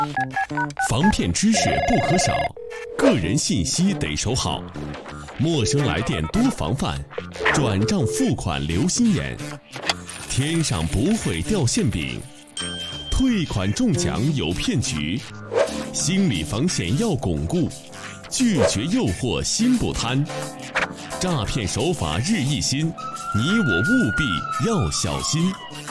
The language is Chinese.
防骗知识不可少，个人信息得守好，陌生来电多防范，转账付款留心眼。天上不会掉馅饼，退款中奖有骗局，心理防线要巩固，拒绝诱惑心不贪。诈骗手法日益新，你我务必要小心。